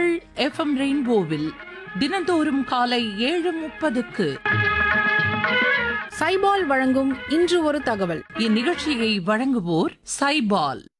உங்கள் FM ரெயின்போவில் தினந்தோறும் காலை 7:30க்கு சைபால் வழங்கும் இன்று ஒரு தகவல். இந்நிகழ்ச்சியை வழங்குவோர் சைபால்.